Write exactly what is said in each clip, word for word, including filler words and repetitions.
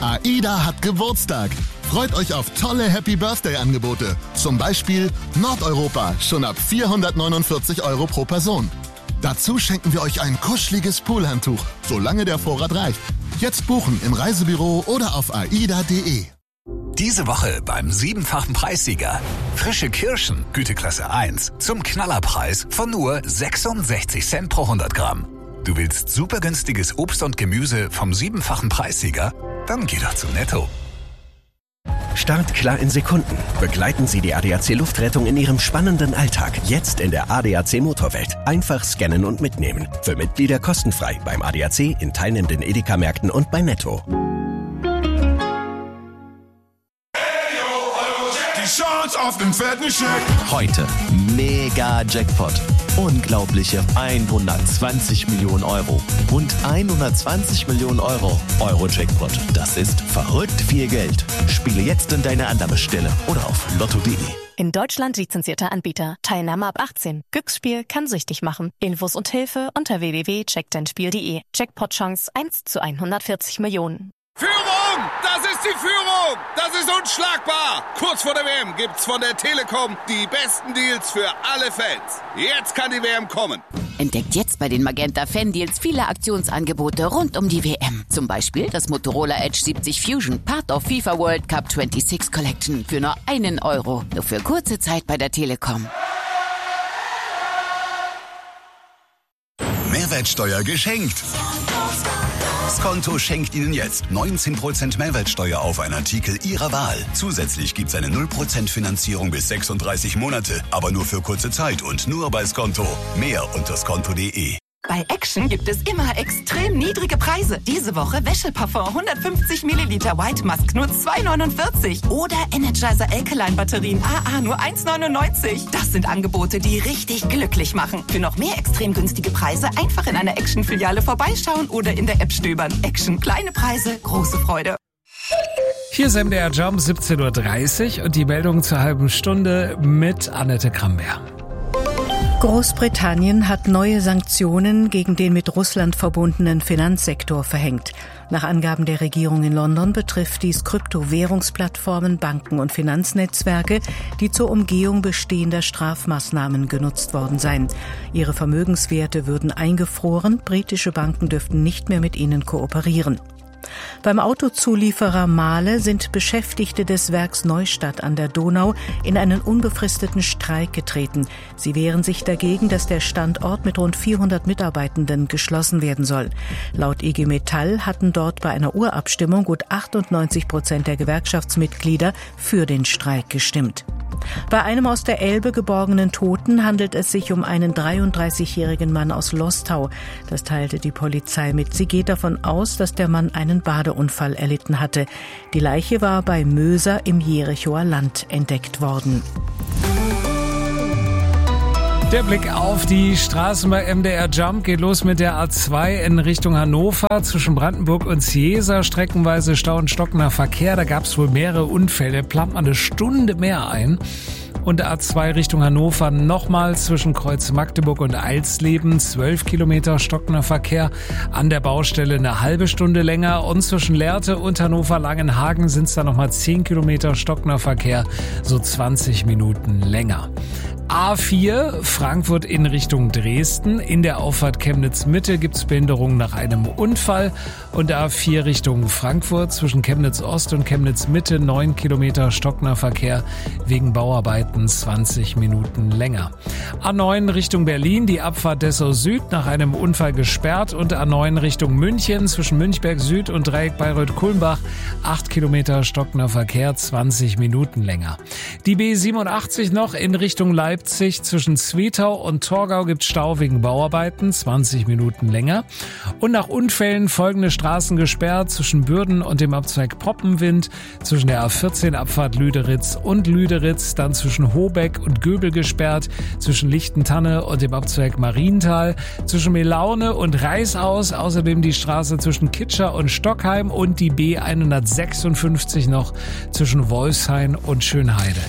AIDA hat Geburtstag. Freut euch auf tolle Happy-Birthday-Angebote. Zum Beispiel Nordeuropa, schon ab vierhundertneunundvierzig Euro pro Person. Dazu schenken wir euch ein kuscheliges Poolhandtuch, solange der Vorrat reicht. Jetzt buchen im Reisebüro oder auf aida punkt de. Diese Woche beim siebenfachen Preissieger. Frische Kirschen, Güteklasse eins, zum Knallerpreis von nur sechsundsechzig Cent pro hundert Gramm. Du willst super günstiges Obst und Gemüse vom siebenfachen Preissieger? Dann geh doch zu Netto. Startklar in Sekunden. Begleiten Sie die A D A C Luftrettung in Ihrem spannenden Alltag. Jetzt in der A D A C Motorwelt. Einfach scannen und mitnehmen. Für Mitglieder kostenfrei beim A D A C, in teilnehmenden Edeka-Märkten und bei Netto. Chance auf den fetten Scheck. Heute mega Jackpot. Unglaubliche hundertzwanzig Millionen Euro. Und hundertzwanzig Millionen Euro Euro-Jackpot. Das ist verrückt viel Geld. Spiele jetzt in deine Annahmestelle oder auf lotto punkt de. In Deutschland lizenzierter Anbieter. Teilnahme ab achtzehn. Glücksspiel kann süchtig machen. Infos und Hilfe unter w w w punkt check dein spiel punkt de. Jackpot-Chance eins zu hundertvierzig Millionen. Führung! Das ist die Führung! Das ist unschlagbar! Kurz vor der W M gibt's von der Telekom die besten Deals für alle Fans. Jetzt kann die W M kommen. Entdeckt jetzt bei den Magenta Fan-Deals viele Aktionsangebote rund um die W M. Zum Beispiel das Motorola Edge siebzig Fusion, Part of FIFA World Cup sechsundzwanzig Collection für nur einen Euro. Nur für kurze Zeit bei der Telekom. Mehrwertsteuer geschenkt. Skonto schenkt Ihnen jetzt neunzehn Prozent Mehrwertsteuer auf einen Artikel Ihrer Wahl. Zusätzlich gibt's eine null Prozent Finanzierung bis sechsunddreißig Monate, aber nur für kurze Zeit und nur bei Skonto. Mehr unter skonto punkt de. Bei Action gibt es immer extrem niedrige Preise. Diese Woche Wäscheparfum hundertfünfzig Milliliter White Musk nur zwei neunundvierzig. Oder Energizer Alkaline Batterien A A nur eins neunundneunzig. Das sind Angebote, die richtig glücklich machen. Für noch mehr extrem günstige Preise einfach in einer Action-Filiale vorbeischauen oder in der App stöbern. Action, kleine Preise, große Freude. Hier ist M D R Jump siebzehn Uhr dreißig und die Meldung zur halben Stunde mit Annette Kramberg. Großbritannien hat neue Sanktionen gegen den mit Russland verbundenen Finanzsektor verhängt. Nach Angaben der Regierung in London betrifft dies Kryptowährungsplattformen, Banken und Finanznetzwerke, die zur Umgehung bestehender Strafmaßnahmen genutzt worden seien. Ihre Vermögenswerte würden eingefroren, britische Banken dürften nicht mehr mit ihnen kooperieren. Beim Autozulieferer Mahle sind Beschäftigte des Werks Neustadt an der Donau in einen unbefristeten Streik getreten. Sie wehren sich dagegen, dass der Standort mit rund vierhundert Mitarbeitenden geschlossen werden soll. Laut I G Metall hatten dort bei einer Urabstimmung gut achtundneunzig Prozent der Gewerkschaftsmitglieder für den Streik gestimmt. Bei einem aus der Elbe geborgenen Toten handelt es sich um einen dreiunddreißigjährigen Mann aus Lostau. Das teilte die Polizei mit. Sie geht davon aus, dass der Mann einen Badeunfall erlitten hatte. Die Leiche war bei Möser im Jerichoer Land entdeckt worden. Der Blick auf die Straßen bei M D R Jump geht los mit der A zwei in Richtung Hannover. Zwischen Brandenburg und Ziesa streckenweise Stau und stockender Verkehr. Da gab es wohl mehrere Unfälle. Plant man eine Stunde mehr ein. Und A zwei Richtung Hannover nochmal zwischen Kreuz Magdeburg und Eilsleben. zwölf Kilometer stockender Verkehr. An der Baustelle eine halbe Stunde länger. Und zwischen Lehrte und Hannover-Langenhagen sind es dann nochmal zehn Kilometer stockender Verkehr. So zwanzig Minuten länger. A vier Frankfurt in Richtung Dresden. In der Auffahrt Chemnitz-Mitte gibt es Behinderungen nach einem Unfall. Und A vier Richtung Frankfurt zwischen Chemnitz-Ost und Chemnitz-Mitte neun Kilometer stockender Verkehr wegen Bauarbeiten zwanzig Minuten länger. A neun Richtung Berlin, die Abfahrt Dessau Süd nach einem Unfall gesperrt. Und A neun Richtung München zwischen Münchberg Süd und Dreieck Bayreuth-Kulmbach acht Kilometer stockender Verkehr, zwanzig Minuten länger. Die B siebenundachtzig noch in Richtung Leipzig. Zwischen Zwetau und Torgau gibt Stau wegen Bauarbeiten, zwanzig Minuten länger. Und nach Unfällen folgende Straßen gesperrt zwischen Bürden und dem Abzweig Poppenwind, zwischen der A vierzehn Abfahrt Lüderitz und Lüderitz, dann zwischen Hobeck und Göbel gesperrt, zwischen Lichtentanne und dem Abzweig Marienthal, zwischen Melaune und Reißaus, außerdem die Straße zwischen Kitscher und Stockheim und die B hundertsechsundfünfzig noch zwischen Wolfshain und Schönheide.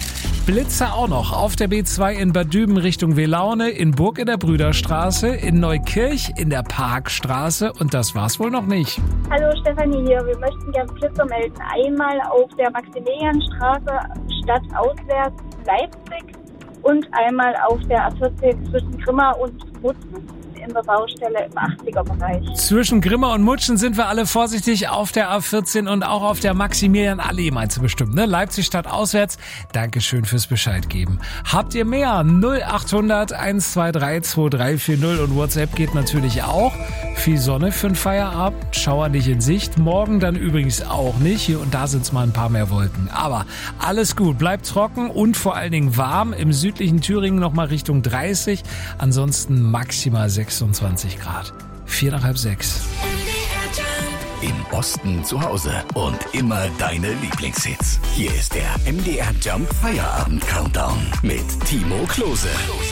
Blitze auch noch auf der B zwei in Bad Düben Richtung Welaune, in Burg in der Brüderstraße, in Neukirch in der Parkstraße und das war's wohl noch nicht. Hallo Stefanie hier, wir möchten gerne Blitzer melden. Einmal auf der Maximilianstraße stadtauswärts Leipzig und einmal auf der A vierzehn zwischen Grimma und Mutzen in der Baustelle im achtziger-Bereich. Zwischen Grimma und Mutschen sind wir alle vorsichtig auf der A vierzehn und auch auf der Maximilian-Allee, meinst du bestimmt, ne? Leipzig Stadt auswärts. Dankeschön fürs Bescheid geben. Habt ihr mehr? null achthundert eins zwei drei zwei drei vier null und WhatsApp geht natürlich auch. Viel Sonne für den Feierabend, Schauer nicht in Sicht. Morgen dann übrigens auch nicht. Hier und da sind es mal ein paar mehr Wolken. Aber alles gut, bleibt trocken und vor allen Dingen warm. Im südlichen Thüringen nochmal Richtung dreißig. Ansonsten maximal sechsundzwanzig Grad. Vier nach halb sechs. Im Osten zu Hause und immer deine Lieblingshits. Hier ist der M D R Jump Feierabend Countdown mit Timo Klose.